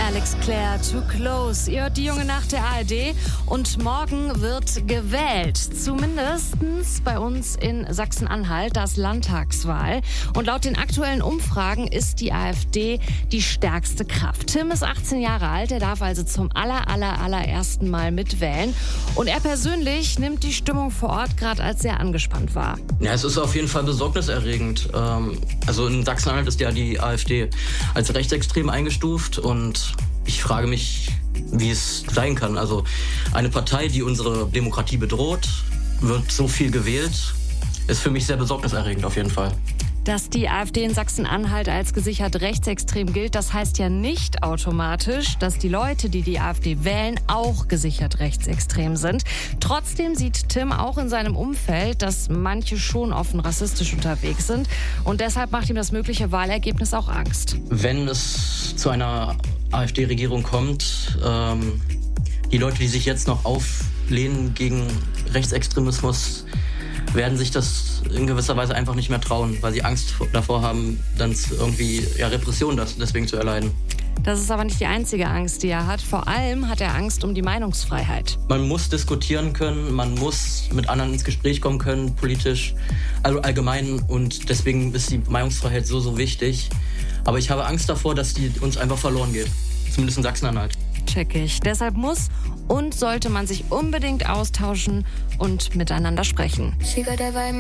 Alex Claire, Too Close. Ihr hört die junge Nacht der ARD und morgen wird gewählt. Zumindest bei uns in Sachsen-Anhalt, das Landtagswahl. Und laut den aktuellen Umfragen ist die AfD die stärkste Kraft. Tim ist 18 Jahre alt, er darf also zum allerersten Mal mitwählen. Und er persönlich nimmt die Stimmung vor Ort gerade als sehr angespannt wahr. Ja, es ist auf jeden Fall besorgniserregend. Also in Sachsen-Anhalt ist ja die AfD als rechtsextrem eingestuft und ich frage mich, wie es sein kann. Also eine Partei, die unsere Demokratie bedroht, wird so viel gewählt, ist für mich sehr besorgniserregend auf jeden Fall. Dass die AfD in Sachsen-Anhalt als gesichert rechtsextrem gilt, das heißt ja nicht automatisch, dass die Leute, die die AfD wählen, auch gesichert rechtsextrem sind. Trotzdem sieht Tim auch in seinem Umfeld, dass manche schon offen rassistisch unterwegs sind. Und deshalb macht ihm das mögliche Wahlergebnis auch Angst. Wenn es zu einer AfD-Regierung kommt, die Leute, die sich jetzt noch auflehnen gegen Rechtsextremismus, werden sich das in gewisser Weise einfach nicht mehr trauen, weil sie Angst davor haben, dann irgendwie Repression deswegen zu erleiden. Das ist aber nicht die einzige Angst, die er hat. Vor allem hat er Angst um die Meinungsfreiheit. Man muss diskutieren können, man muss mit anderen ins Gespräch kommen können, politisch, also allgemein. Und deswegen ist die Meinungsfreiheit so wichtig. Aber ich habe Angst davor, dass die uns einfach verloren geht. Zumindest in Sachsen-Anhalt. Check ich. Deshalb muss und sollte man sich unbedingt austauschen und miteinander sprechen.